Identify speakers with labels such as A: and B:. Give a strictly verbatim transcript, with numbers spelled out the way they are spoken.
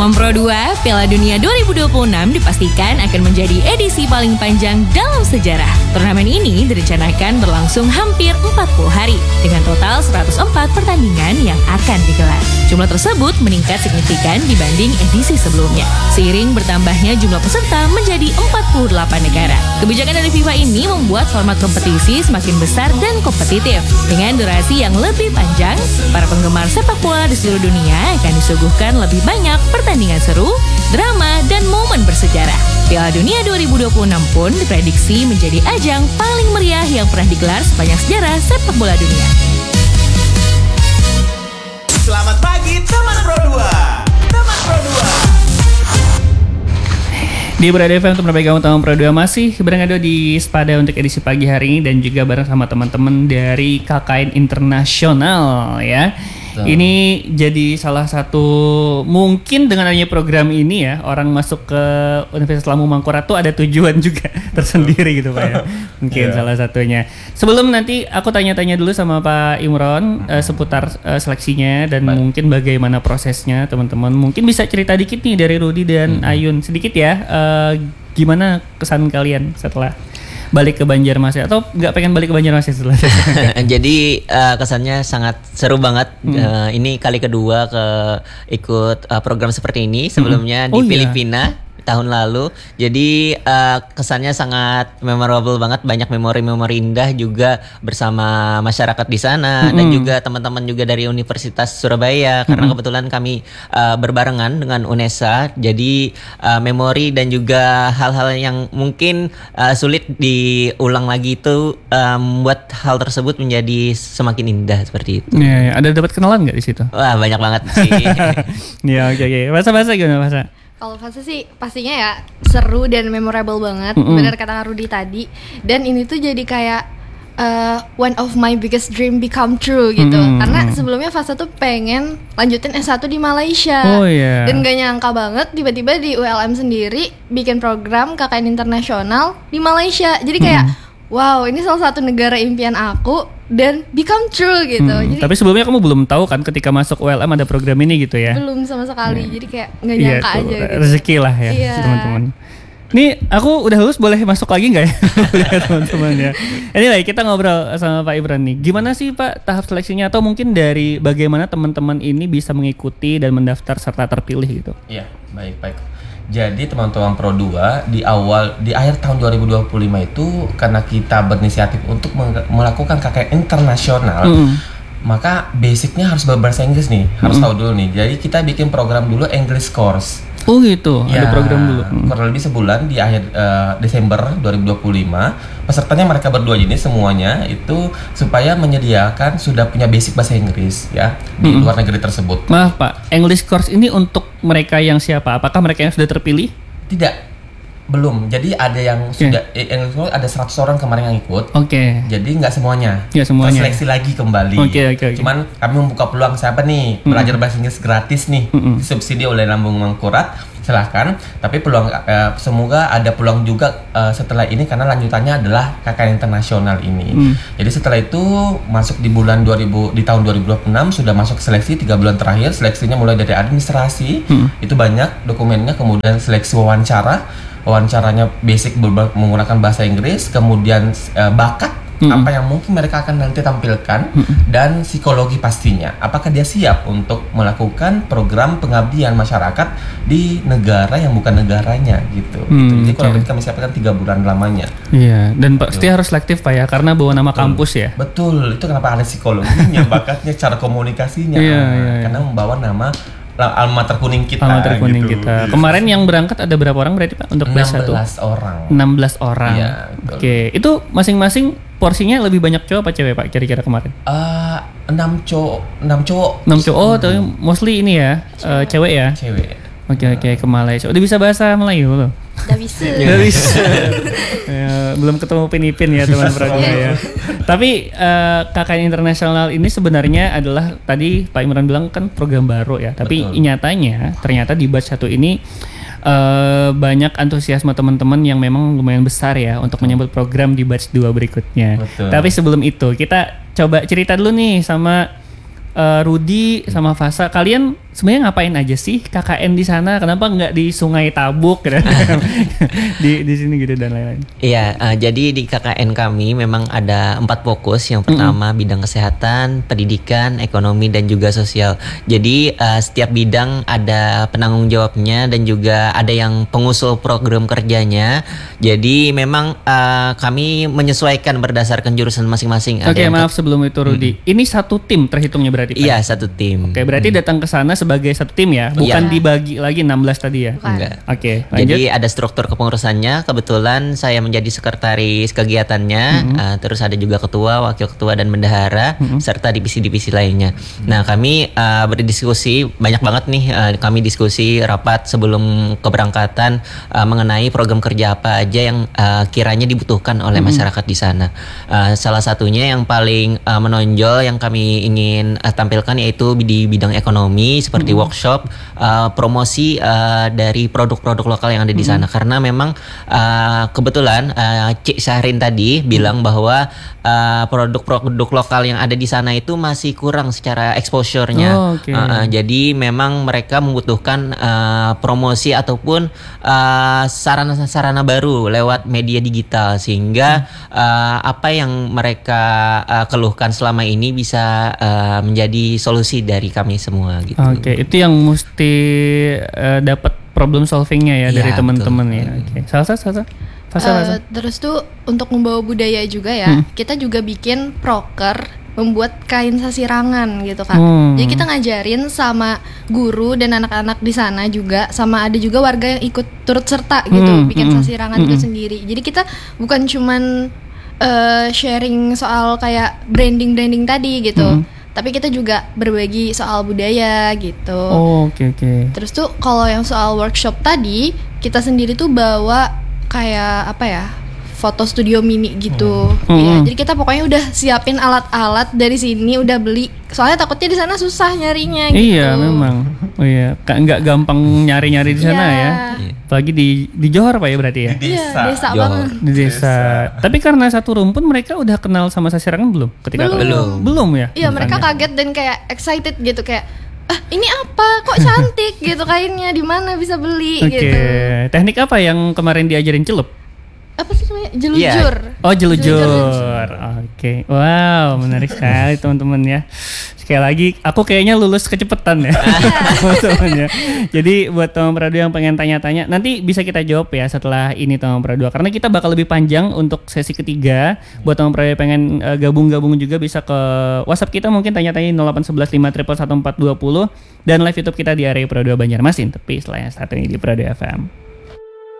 A: Teman-teman Pro dua, Piala Dunia dua ribu dua puluh enam dipastikan akan menjadi edisi paling panjang dalam sejarah. Turnamen ini direncanakan berlangsung hampir empat puluh hari dengan total seratus empat pertandingan yang akan digelar. Jumlah tersebut meningkat signifikan dibanding edisi sebelumnya. Seiring bertambahnya jumlah peserta menjadi empat puluh delapan negara. Kebijakan dari FIFA ini membuat format kompetisi semakin besar dan kompetitif. Dengan durasi yang lebih panjang, para penggemar sepak bola di seluruh dunia akan disuguhkan lebih banyak pertandingan seru, drama, dan momen bersejarah. Piala Dunia dua ribu dua puluh enam pun diprediksi menjadi ajang paling meriah yang pernah digelar sepanjang sejarah sepak bola dunia.
B: Selamat pagi teman Pro dua. Teman Pro dua.
C: Di Berada F M untuk berbagi kamu teman Pro dua masih berada di Spada untuk edisi pagi hari ini dan juga bareng sama teman-teman dari K K N Internasional ya. Betul. Ini jadi salah satu mungkin dengan adanya program ini ya, orang masuk ke Universitas Lamu Mangkurat tuh ada tujuan juga tersendiri gitu Pak ya. Mungkin yeah. salah satunya. Sebelum nanti aku tanya-tanya dulu sama Pak Imron uh, seputar uh, seleksinya dan Baik. mungkin bagaimana prosesnya teman-teman. Mungkin bisa cerita dikit nih dari Rudy dan hmm. Ayun sedikit ya. Uh, gimana kesan kalian setelah balik ke Banjarmasin atau nggak pengen balik ke Banjarmasin setelah
D: Jadi uh, kesannya sangat seru banget. Hmm. Uh, ini kali kedua ke ikut uh, program seperti ini. Sebelumnya hmm. oh, di Filipina iya. tahun lalu. Jadi uh, kesannya sangat memorable banget. Banyak memori-memori indah juga bersama masyarakat di sana hmm. dan juga teman-teman juga dari Universitas Surabaya. Karena hmm. kebetulan kami uh, berbarengan dengan UNESA. Jadi uh, memori dan juga hal-hal yang mungkin uh, sulit diulang lagi itu membuat um, hal tersebut menjadi semakin indah seperti itu.
C: Ya, ya. Ada dapat kenalan nggak di situ?
D: Wah, banyak banget sih.
C: Ya, oke oke. Bahasa-bahasa gimana bahasa?
E: Kalau fase sih pastinya ya seru dan memorable banget, mm-hmm. benar kata Rudy tadi. Dan ini tuh jadi kayak uh, one of my biggest dream become true gitu. Mm-hmm. Karena sebelumnya fase tuh pengen lanjutin S satu di Malaysia.
C: Oh, yeah.
E: Dan gak nyangka banget tiba-tiba di U L M sendiri bikin program K K N Internasional di Malaysia. Jadi kayak mm-hmm. wow, ini salah satu negara impian aku dan become true gitu.
C: Hmm,
E: jadi,
C: tapi sebelumnya kamu belum tahu kan ketika masuk U L M ada program ini gitu ya?
E: Belum sama sekali.
C: Ya.
E: Jadi kayak nggak nyangka
C: ya,
E: aja. Gitu.
C: Rezeki lah ya
E: iya.
C: teman-teman. Nih aku udah lulus boleh masuk lagi nggak ya? teman-teman ya. Anyway kita ngobrol sama Pak Ibran nih. Gimana sih Pak tahap seleksinya atau mungkin dari bagaimana teman-teman ini bisa mengikuti dan mendaftar serta terpilih gitu?
B: Iya baik baik. Jadi teman-teman Pro dua di awal di akhir tahun dua ribu dua puluh lima itu karena kita berinisiatif untuk melakukan K K N internasional, mm. maka basicnya harus berbahasa Inggris nih, harus mm. tahu dulu nih. Jadi kita bikin program dulu English course.
C: Oh gitu, ya, ada program dulu.
B: Hmm. Kurang lebih sebulan di akhir uh, Desember dua ribu dua puluh lima. Pesertanya mereka berdua jenis semuanya itu supaya menyediakan sudah punya basic bahasa Inggris ya di hmm. luar negeri tersebut.
C: Maaf Pak, English course ini untuk mereka yang siapa? Apakah mereka yang sudah terpilih?
B: Tidak. Belum, jadi ada yang okay. sudah English course ada seratus orang kemarin yang ikut.
C: Oke. Okay.
B: Jadi nggak semuanya.
C: Ya semuanya.
B: Seleksi lagi kembali.
C: Oke okay, oke. Okay, okay.
B: Cuman kami membuka peluang siapa nih mm-hmm. belajar bahasa Inggris gratis nih, mm-hmm. disubsidi oleh Lambung Mangkurat. Silahkan. Tapi peluang uh, semoga ada peluang juga uh, setelah ini karena lanjutannya adalah K K N internasional ini. Mm. Jadi setelah itu masuk di bulan dua ribu di tahun dua ribu dua puluh enam sudah masuk seleksi tiga bulan terakhir. Seleksinya mulai dari administrasi mm. itu banyak dokumennya, kemudian seleksi wawancara. Wawancaranya basic ber- menggunakan bahasa Inggris, kemudian uh, bakat mm-hmm. apa yang mungkin mereka akan nanti tampilkan mm-hmm. dan psikologi pastinya. Apakah dia siap untuk melakukan program pengabdian masyarakat di negara yang bukan negaranya gitu. Mm, gitu. Jadi kurang lebih kami siapkan tiga bulan lamanya.
C: Iya, dan pasti harus selektif Pak ya karena bawa nama Betul. kampus ya.
B: Betul, itu kenapa ada psikologinya, bakatnya, cara komunikasinya.
C: Iya, iya, iya.
B: Karena membawa nama alma mater kuning kita.
C: Alma mater kuning
B: gitu.
C: kita. Kemarin yang berangkat ada berapa orang berarti Pak untuk batch satu?
B: enam belas orang.
C: enam belas orang.
B: Iya,
C: Oke, itu masing-masing porsinya lebih banyak cowok apa cewek Pak kira-kira kemarin?
B: Uh, enam cowok, enam cowok.
C: enam cowok. Oh, tapi mostly ini ya, uh, cewek ya.
B: Cewek.
C: Oke oke ke Malaysia. Udah bisa bahasa Melayu loh?
E: Udah bisa.
C: Udah bisa. Ya, belum ketemu Pinipin ya teman Praga ya. Tapi uh, K K N Internasional ini sebenarnya adalah tadi Pak Imran bilang kan program baru ya. Tapi Betul. nyatanya ternyata di batch satu ini uh, banyak antusiasme teman-teman yang memang lumayan besar ya untuk menyambut program di batch dua berikutnya. Betul. Tapi sebelum itu kita coba cerita dulu nih sama uh, Rudy sama Fasa. Kalian sebenarnya ngapain aja sih K K N di sana? Kenapa nggak di Sungai Tabuk gitu? di di sini gitu dan lain-lain.
D: Iya, uh, jadi di K K N kami memang ada empat fokus. Yang pertama mm-hmm. bidang kesehatan, pendidikan, ekonomi dan juga sosial. Jadi uh, setiap bidang ada penanggung jawabnya dan juga ada yang pengusul program kerjanya. Jadi memang uh, kami menyesuaikan berdasarkan jurusan masing-masing.
C: Oke, okay, maaf ke- sebelum itu Rudy. Hmm. Ini satu tim terhitungnya berarti?
D: Iya, kan? Satu tim.
C: Oke, okay, berarti hmm. datang ke sana sebagai satu tim ya, bukan yeah. dibagi lagi enam belas tadi ya?
D: Enggak.
C: Oke, okay,
D: jadi ada struktur kepengurusannya. Kebetulan saya menjadi sekretaris kegiatannya, hmm. uh, terus ada juga ketua, wakil ketua dan bendahara hmm. serta divisi-divisi lainnya. Hmm. Nah, kami uh, berdiskusi banyak banget nih. Uh, kami diskusi rapat sebelum keberangkatan uh, mengenai program kerja apa aja yang uh, kiranya dibutuhkan oleh hmm. masyarakat di sana. Uh, salah satunya yang paling uh, menonjol yang kami ingin uh, tampilkan yaitu di bidang ekonomi seperti hmm. workshop, uh, promosi uh, dari produk-produk lokal yang ada di sana. Hmm. Karena memang uh, kebetulan uh, Cik Syahrin tadi hmm. bilang bahwa uh, produk-produk lokal yang ada di sana itu masih kurang secara exposure-nya.
C: Oh, okay.
D: uh, uh, jadi memang mereka membutuhkan uh, promosi ataupun uh, sarana-sarana baru lewat media digital sehingga hmm. uh, apa yang mereka uh, keluhkan selama ini bisa uh, menjadi solusi dari kami semua gitu.
C: Oke, okay. Itu yang mesti uh, dapat problem solvingnya ya, ya dari teman-teman ya. Oke, okay. Salsa, salsa. Salsa,
E: uh,
C: salsa.
E: Terus tuh untuk membawa budaya juga ya, hmm. kita juga bikin proker membuat kain sasirangan gitu kan. Hmm. Jadi kita ngajarin sama guru dan anak-anak di sana juga, sama ada juga warga yang ikut turut serta gitu hmm. bikin hmm. sasirangan hmm. itu sendiri. Jadi kita bukan cuman uh, sharing soal kayak branding-branding tadi gitu. Hmm. Tapi kita juga berbagi soal budaya gitu.
C: Oh, oke okay, oke. Okay.
E: Terus tuh kalau yang soal workshop tadi, kita sendiri tuh bawa kayak apa ya? Foto studio mini gitu.
C: Hmm.
E: Ya, jadi kita pokoknya udah siapin alat-alat dari sini, udah beli. Soalnya takutnya di sana susah nyarinya gitu.
C: Iya, memang. Oh iya, nggak gampang nyari-nyari di sana ya. Apalagi di di Johor Pak ya berarti ya.
B: Di desa.
E: Iya, desa banget.
C: Di desa. desa. Tapi karena satu rumpun mereka udah kenal sama sasirangan belum? Ketika
E: belum.
D: Belum.
C: Belum ya?
E: Iya, mereka kaget dan kayak excited gitu kayak ah ini apa kok cantik gitu kainnya, di mana bisa beli
C: okay.
E: gitu.
C: Teknik apa yang kemarin diajarin celup?
E: Apa sih namanya? Jelujur.
C: Yeah. Oh, jelujur. Oke. Okay. Wow, menarik sekali teman-teman ya. Sekali lagi, aku kayaknya lulus kecepetan ya. Teman-teman ya. Jadi buat teman Pradua yang pengen tanya-tanya, nanti bisa kita jawab ya setelah ini teman Pradua. Karena kita bakal lebih panjang untuk sesi ketiga. Buat teman Pradua yang pengen uh, gabung-gabung juga bisa ke WhatsApp kita, mungkin tanya-tanya nol delapan satu satu lima satu satu empat dua nol dan live YouTube kita di area Pradua Banjarmasin. Tapi setelah yang satu ini di Pradua F M.